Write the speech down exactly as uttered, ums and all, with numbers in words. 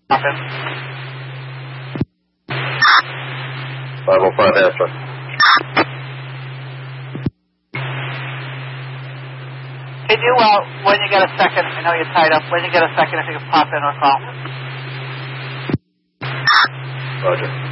Pop in. five oh five Astra. Can you, uh, when you get a second, I know you're tied up, when you get a second, if you can pop in or call. Roger.